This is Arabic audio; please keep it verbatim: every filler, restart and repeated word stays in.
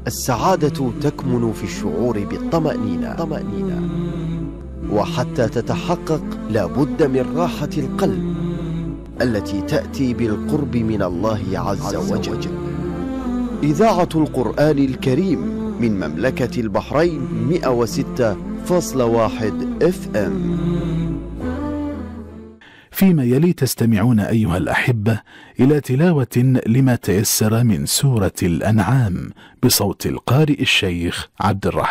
السعادة تكمن في الشعور بالطمأنينة طمأنينة. وحتى تتحقق لابد من راحة القلب التي تأتي بالقرب من الله عز وجل. إذاعة القرآن الكريم من مملكة البحرين مئة وستة فاصلة واحد اف ام. فيما يلي تستمعون أيها الأحبة إلى تلاوة لما تيسر من سورة الأنعام بصوت القارئ الشيخ عبد الرحمن